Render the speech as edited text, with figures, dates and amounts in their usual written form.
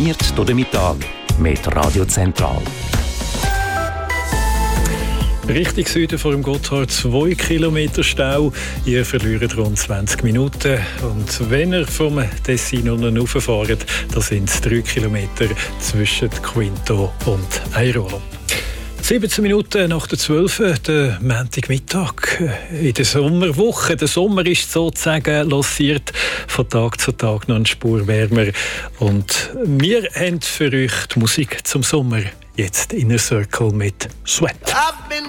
prämiert durch den Mittag mit Radio Zentral. Richtig Süden vor dem Gotthard 2 Kilometer Stau. Ihr verliert rund 20 Minuten. Und wenn ihr vom Tessin unten rauffahrt, dann sind es 3 Kilometer zwischen Quinto und Airolo. 17 Minuten nach der 12, der Montagmittag in der Sommerwoche. Der Sommer ist sozusagen lanciert, von Tag zu Tag noch eine Spur wärmer. Und wir haben für euch die Musik zum Sommer. Jetzt Inner Circle mit Sweat.